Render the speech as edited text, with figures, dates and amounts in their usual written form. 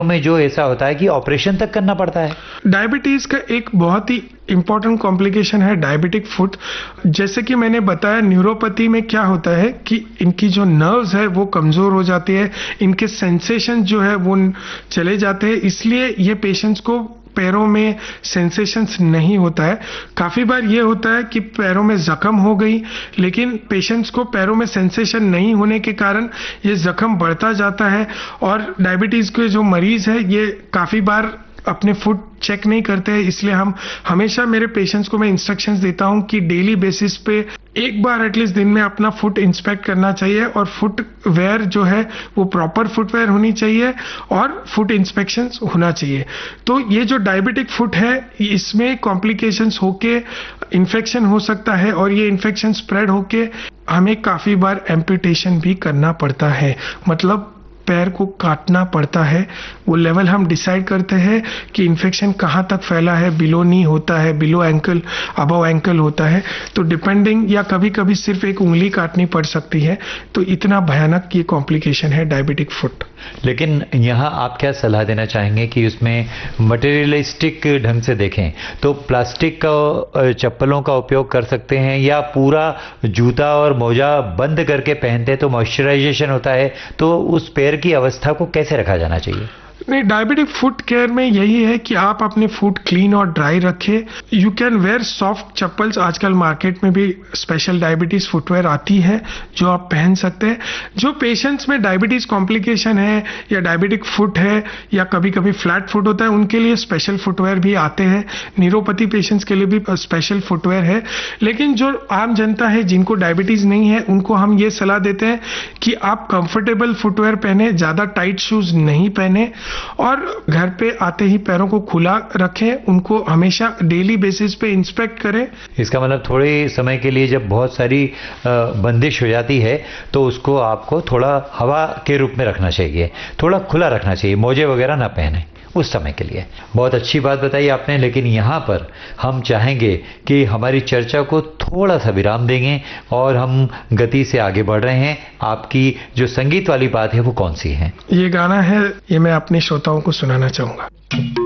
में जो ऐसा होता है कि ऑपरेशन तक करना पड़ता है। डायबिटीज का एक बहुत ही इंपॉर्टेंट कॉम्प्लिकेशन है डायबिटिक फुट। जैसे कि मैंने बताया, न्यूरोपैथी में क्या होता है कि इनकी जो नर्व्स है वो कमजोर हो जाती है, इनके सेंसेशन जो है वो चले जाते हैं, इसलिए ये पेशेंट्स को पैरों में सेंसेशंस नहीं होता है। काफी बार ये होता है कि पैरों में जख्म हो गई, लेकिन पेशेंट्स को पैरों में सेंसेशन नहीं होने के कारण ये जख्म बढ़ता जाता है, और डायबिटीज के जो मरीज है ये काफी बार अपने फुट चेक नहीं करते हैं। इसलिए हम हमेशा मेरे पेशेंट्स को मैं इंस्ट्रक्शंस देता हूं कि डेली बेसिस पे एक बार एटलीस्ट दिन में अपना फुट इंस्पेक्ट करना चाहिए, और फुट वेयर जो है वो प्रॉपर फुटवेयर होनी चाहिए और फुट इंस्पेक्शंस होना चाहिए। तो ये जो डायबिटिक फुट है इसमें कॉम्प्लिकेशंस होके इन्फेक्शन हो सकता है, और ये इन्फेक्शन स्प्रेड होके हमें काफी बार एम्पुटेशन भी करना पड़ता है, मतलब पैर को काटना पड़ता है। वो लेवल हम डिसाइड करते हैं कि इन्फेक्शन कहाँ तक फैला है, बिलो नी होता है, बिलो एंकल, अबव एंकल होता है, तो डिपेंडिंग, या कभी कभी सिर्फ एक उंगली काटनी पड़ सकती है। तो इतना भयानक ये कॉम्प्लिकेशन है डायबिटिक फुट। लेकिन यहाँ आप क्या सलाह देना चाहेंगे कि उसमें मटेरियलिस्टिक ढंग से देखें तो प्लास्टिक का चप्पलों का उपयोग कर सकते हैं, या पूरा जूता और मोजा बंद करके पहनते तो मॉइस्चराइजेशन होता है, तो उस पैर की अवस्था को कैसे रखा जाना चाहिए? नहीं, डायबिटिक फुट केयर में यही है कि आप अपने फुट क्लीन और ड्राई रखें। You can wear soft chappals, आजकल मार्केट में भी स्पेशल डायबिटीज फुटवेयर आती है जो आप पहन सकते हैं। जो पेशेंट्स में डायबिटीज कॉम्प्लिकेशन है या डायबिटिक फुट है या कभी कभी फ्लैट फुट होता है, उनके लिए स्पेशल फुटवेयर भी आते हैं। न्यूरोपैथी पेशेंट्स के लिए भी स्पेशल फुटवेयर है। लेकिन जो आम जनता है जिनको डायबिटीज नहीं है, उनको हम ये सलाह देते हैं कि आप कंफर्टेबल फुटवेयर पहने, ज्यादा टाइट शूज नहीं पहने, और घर पे आते ही पैरों को खुला रखें, उनको हमेशा डेली बेसिस पे इंस्पेक्ट करें। इसका मतलब थोड़े समय के लिए जब बहुत सारी बंदिश हो जाती है तो उसको आपको थोड़ा हवा के रूप में रखना चाहिए, थोड़ा खुला रखना चाहिए, मोजे वगैरह ना पहने उस समय के लिए। बहुत अच्छी बात बताई आपने। लेकिन यहाँ पर हम चाहेंगे कि हमारी चर्चा को थोड़ा सा विराम देंगे और हम गति से आगे बढ़ रहे हैं। आपकी जो संगीत वाली बात है वो कौन सी है? ये गाना है, ये मैं अपने श्रोताओं को सुनाना चाहूंगा।